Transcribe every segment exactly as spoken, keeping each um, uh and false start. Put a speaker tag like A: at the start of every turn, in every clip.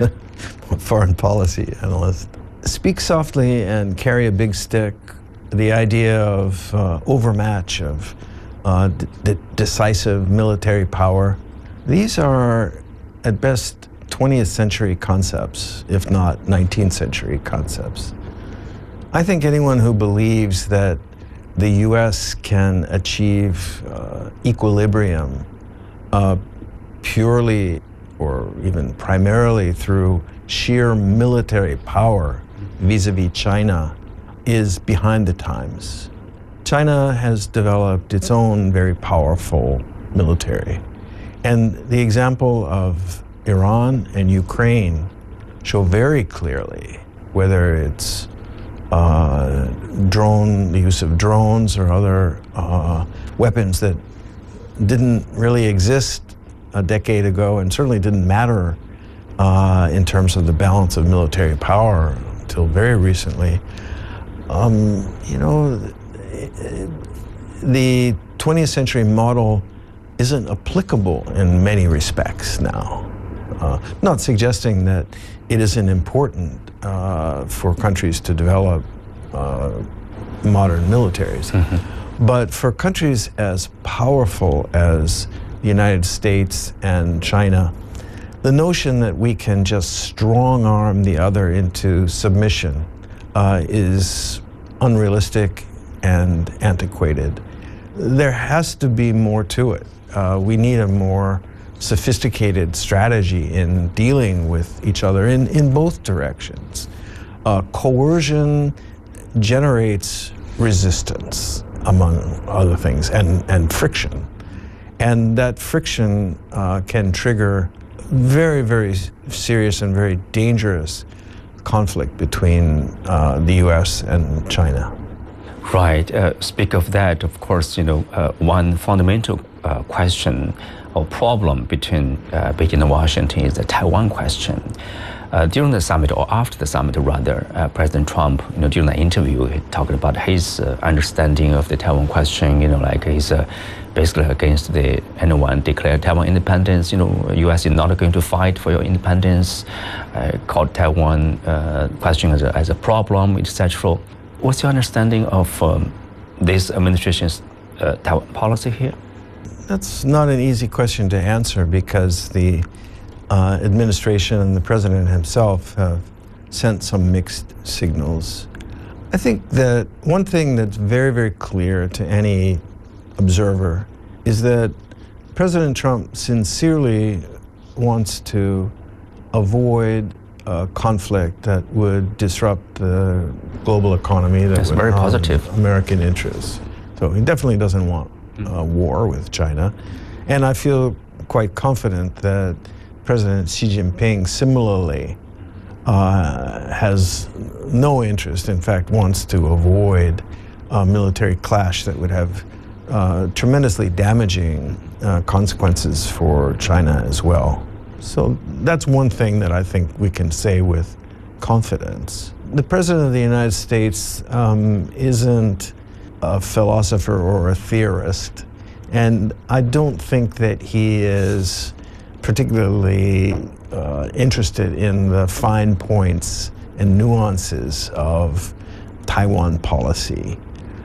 A: foreign policy analyst. Speak softly and carry a big stick. The idea of uh, overmatch, of uh, d- d- decisive military power, these are at best twentieth century concepts, if not nineteenth century concepts. I think anyone who believes that the U S can achieve uh, equilibrium uh, purely or even primarily through sheer military power vis-a-vis China is behind the times. China has developed its own very powerful military. And the example of Iran and Ukraine show very clearly, whether it's uh, drone, the use of drones or other uh, weapons that didn't really exist a decade ago and certainly didn't matter uh, in terms of the balance of military power until very recently. Um, you know, the twentieth century model isn't applicable in many respects now. Uh, not suggesting that it isn't important uh, for countries to develop uh, modern militaries. Mm-hmm. But for countries as powerful as the United States and China, the notion that we can just strong arm the other into submission uh, is unrealistic and antiquated. There has to be more to it. Uh, we need a more sophisticated strategy in dealing with each other in, in both directions. Uh, coercion generates resistance, among other things, and, and friction. And that friction uh, can trigger very, very serious and very dangerous conflict between uh, the U S and China.
B: Right. Uh, speak of that, of course, you know, uh, one fundamental uh, question or problem between uh, Beijing and Washington is the Taiwan question. Uh, during the summit, or after the summit rather, uh, President Trump, you know, during the interview, he talked about his uh, understanding of the Taiwan question. You know, like he's uh, basically against the anyone declare Taiwan independence. You know, U S is not going to fight for your independence. Uh, called Taiwan uh, question as a, as a problem, et cetera. What's your understanding of um, this administration's uh, Taiwan policy here?
A: That's not an easy question to answer because the uh, administration and the president himself have sent some mixed signals. I think that one thing that's very, very clear to any observer is that President Trump sincerely wants to avoid a conflict that would disrupt the global economy, that
B: That's
A: would
B: very
A: harm
B: positive.
A: American interests. So he definitely doesn't want a war with China. And I feel quite confident that President Xi Jinping similarly uh, has no interest, in fact wants to avoid a military clash that would have uh, tremendously damaging uh, consequences for China as well. So that's one thing that I think we can say with confidence. The President of the United States um, isn't a philosopher or a theorist, and I don't think that he is particularly uh, interested in the fine points and nuances of Taiwan policy.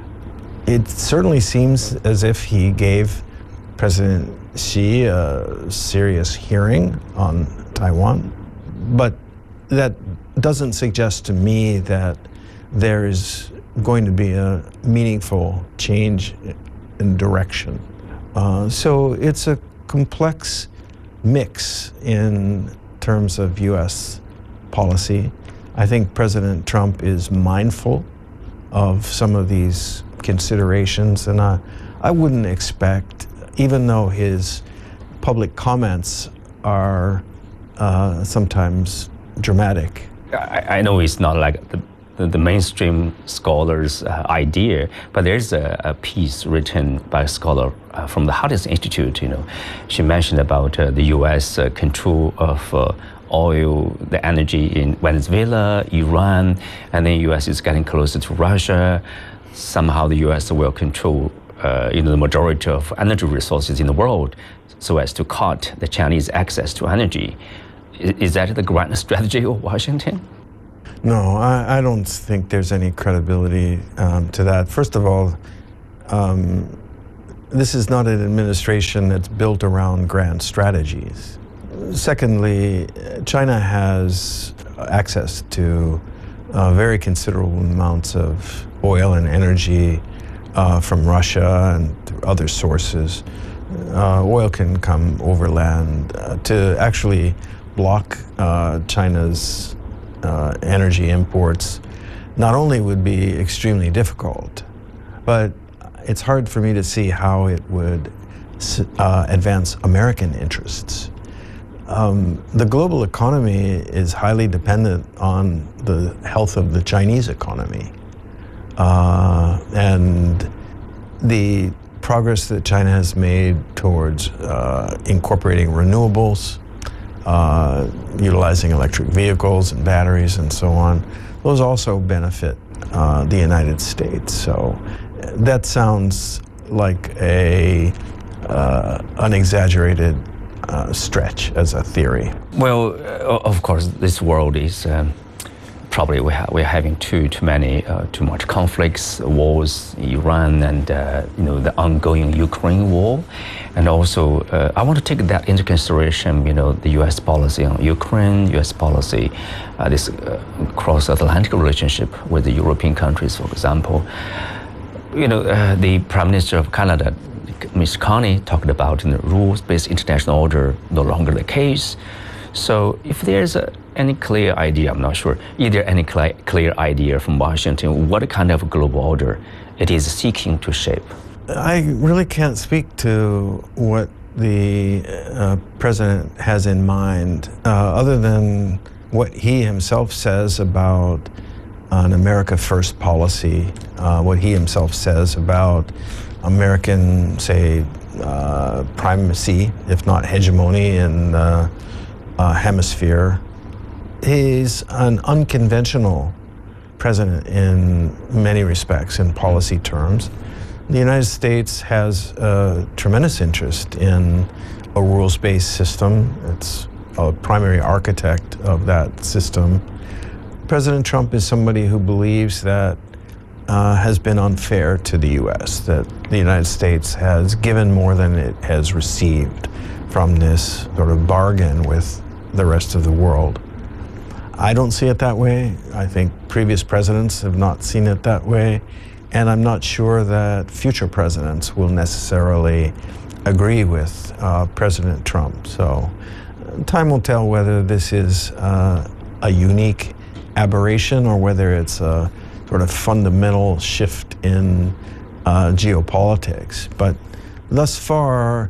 A: It certainly seems as if he gave President Xi a serious hearing on Taiwan, but that doesn't suggest to me that there is going to be a meaningful change in direction. Uh, so it's a complex mix in terms of U S policy. I think President Trump is mindful of some of these considerations, and I, I wouldn't expect, even though his public comments are uh, sometimes dramatic.
B: I, I know it's not like the, the, the mainstream scholar's uh, idea, but there's a, a piece written by a scholar uh, from the Hardis Institute. You know, she mentioned about uh, the U S uh, control of uh, oil, the energy in Venezuela, Iran, and then U S is getting closer to Russia. Somehow the U S will control uh, you know, the majority of energy resources in the world so as to cut the Chinese access to energy. is that the grand strategy of Washington?
A: No, I, I don't think there's any credibility um, to that. First of all, um, this is not an administration that's built around grand strategies. Secondly, China has access to uh, very considerable amounts of oil and energy uh, from Russia and other sources. Uh, oil can come overland. Uh, to actually block uh, China's uh, energy imports not only would be extremely difficult, but it's hard for me to see how it would uh, advance American interests. Um, the global economy is highly dependent on the health of the Chinese economy. Uh, and the progress that China has made towards uh, incorporating renewables, uh, utilizing electric vehicles and batteries and so on, those also benefit uh, the United States. So that sounds like a uh, unexaggerated uh, stretch as a theory.
B: Well, uh, of course, this world is um, probably we ha we're having too too many uh, too much conflicts, wars, Iran, and uh, you know the ongoing Ukraine war, and also uh, I want to take that into consideration. You know the U S policy on Ukraine, U S policy, uh, this uh, cross-Atlantic relationship with the European countries, for example. You know uh, the Prime Minister of Canada, Miz Carney, talked about you know, rules-based international order no longer the case. So if there's a, any clear idea, I'm not sure, is there any cl clear idea from Washington what kind of global order it is seeking to shape?
A: I really can't speak to what the uh, president has in mind, uh, other than what he himself says about an America First policy, uh, what he himself says about American, say, uh, primacy, if not hegemony in the uh, hemisphere. He's an unconventional president in many respects, in policy terms. The United States has a tremendous interest in a rules-based system. It's a primary architect of that system. President Trump is somebody who believes that uh, has been unfair to the U S, that the United States has given more than it has received from this sort of bargain with the rest of the world. I don't see it that way. I think previous presidents have not seen it that way, and I'm not sure that future presidents will necessarily agree with uh, President Trump. So time will tell whether this is uh, a unique aberration or whether it's a sort of fundamental shift in uh, geopolitics. But thus far,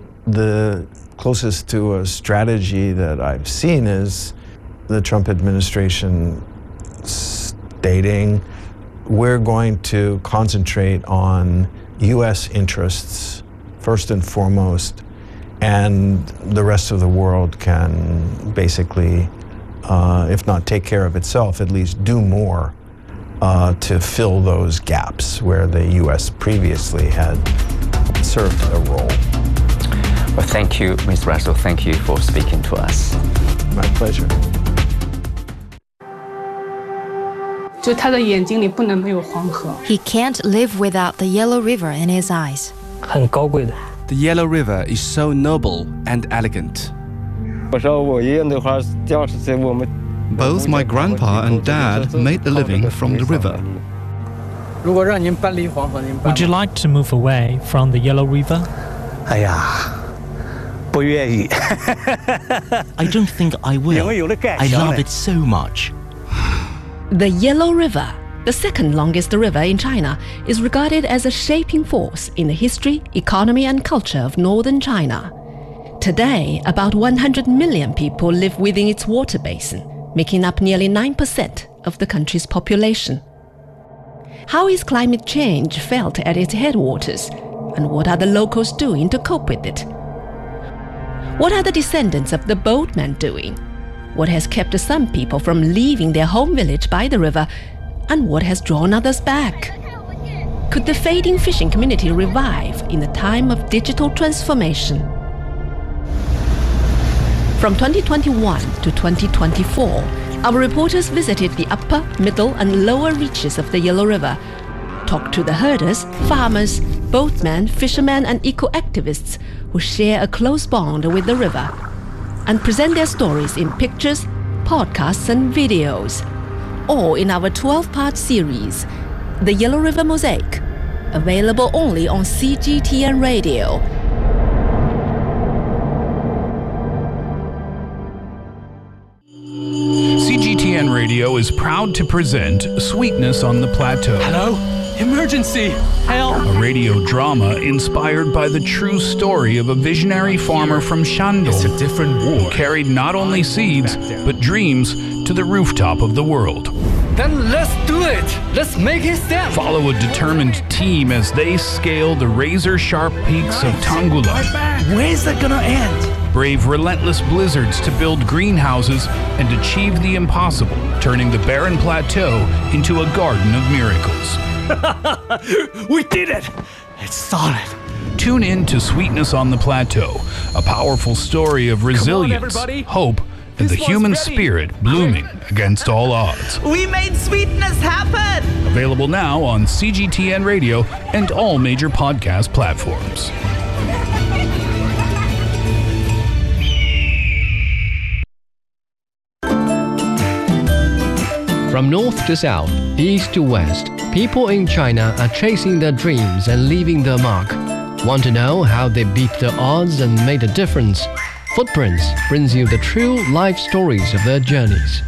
A: the closest to a strategy that I've seen is the Trump administration stating we're going to concentrate on U S interests first and foremost, and the rest of the world can basically, uh, if not take care of itself, at least do more uh, to fill those gaps where the U S previously had served a role.
B: Well, thank you, Mister Russell. Thank you for speaking to us.
A: My pleasure.
C: 就他的眼睛里不能没有黄河。
D: He can't live without the Yellow River in his eyes.
C: 很高贵的。
E: The Yellow River is so noble and elegant.
F: 我说我爷爷那会儿第二次在我们。
E: Both my grandpa and dad made the living from the river.
C: 如果让您搬离黄河，您搬。
G: Would you like to move away from the Yellow River?
H: 哎呀，不愿意。
I: I don't think I will. I love it so much.
J: The Yellow River, the second longest river in China, is regarded as a shaping force in the history, economy, and culture of northern China. Today, about one hundred million people live within its water basin, making up nearly nine percent of the country's population. How is climate change felt at its headwaters, and what are the locals doing to cope with it? What are the descendants of the boatmen doing? What has kept some people from leaving their home village by the river, and what has drawn others back? Could the fading fishing community revive in a time of digital transformation? From twenty twenty-one to twenty twenty-four, our reporters visited the upper, middle and lower reaches of the Yellow River, talked to the herders, farmers, boatmen, fishermen and eco-activists who share a close bond with the river, and present their stories in pictures, podcasts and videos, all in our twelve-part series, The Yellow River Mosaic, available only on C G T N Radio.
K: C G T N Radio is proud to present Sweetness on the Plateau.
L: Hello? Emergency! Help!
K: A radio drama inspired by the true story of a visionary farmer from Shandong.
L: It's a different war.
K: Who carried not only seeds, but dreams to the rooftop of the world.
L: Then let's do it! Let's make it stand!
K: Follow a determined team as they scale the razor-sharp peaks of Tanggula.
L: Where's that gonna end?
K: Brave relentless blizzards to build greenhouses and achieve the impossible, turning the barren plateau into a garden of miracles.
L: We did it! It's solid.
K: Tune in to Sweetness on the Plateau, a powerful story of resilience,
L: on,
K: hope, and
L: this
K: the human
L: ready.
K: spirit blooming against all odds.
M: We made sweetness happen!
K: Available now on C G T N Radio and all major podcast platforms.
N: From north to south, east to west, people in China are chasing their dreams and leaving their mark. Want to know how they beat the odds and made a difference? Footprints brings you the true life stories of their journeys.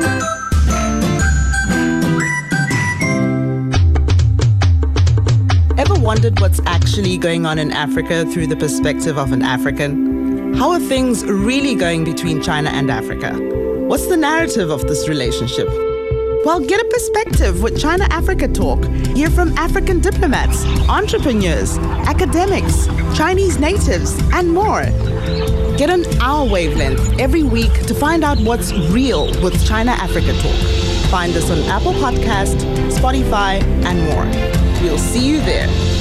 M: Ever wondered what's actually going on in Africa through the perspective of an African? How are things really going between China and Africa? What's the narrative of this relationship? Well, get a perspective with China Africa Talk. Hear from African diplomats, entrepreneurs, academics, Chinese natives, and more. Get on our wavelength every week to find out what's real with China Africa Talk. Find us on Apple Podcast, Spotify, and more. We'll see you there.